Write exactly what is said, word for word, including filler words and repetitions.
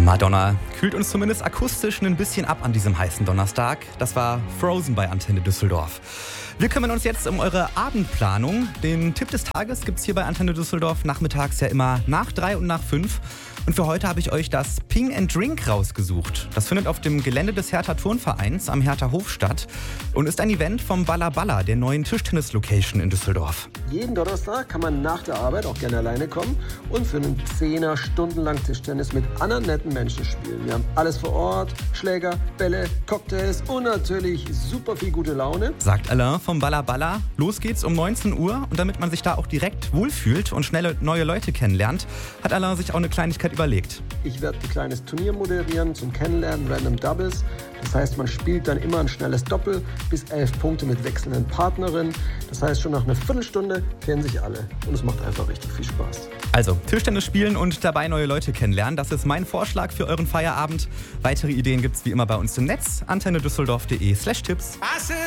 Madonna kühlt uns zumindest akustisch ein bisschen ab an diesem heißen Donnerstag. Das war Frozen bei Antenne Düsseldorf. Wir kümmern uns jetzt um eure Abendplanung. Den Tipp des Tages gibt es hier bei Antenne Düsseldorf nachmittags ja immer nach drei und nach fünf. Und für heute habe ich euch das Ping and Drink rausgesucht. Das findet auf dem Gelände des Hertha Turnvereins am Hertha Hof statt und ist ein Event vom Balla Balla, der neuen Tischtennis-Location in Düsseldorf. Jeden Donnerstag kann man nach der Arbeit auch gerne alleine kommen und für einen Zehner stundenlang Tischtennis mit anderen netten Menschen spielen. Wir haben alles vor Ort, Schläger, Bälle, Cocktails und natürlich super viel gute Laune. Sagt Alain vom Balla Balla. Los geht's um neunzehn Uhr und damit man sich da auch direkt wohlfühlt und schnell neue Leute kennenlernt, hat Alain sich auch eine Kleinigkeit überlegt. Ich werde ein kleines Turnier moderieren zum Kennenlernen, Random Doubles. Das heißt, man spielt dann immer ein schnelles Doppel bis elf Punkte mit wechselnden Partnerinnen. Das heißt, schon nach einer Viertelstunde kennen sich alle und es macht einfach richtig viel Spaß. Also, Tischtennis spielen und dabei neue Leute kennenlernen, das ist mein Vorschlag für euren Feierabend. Weitere Ideen gibt's wie immer bei uns im Netz, antennedüsseldorf punkt de slash tipps.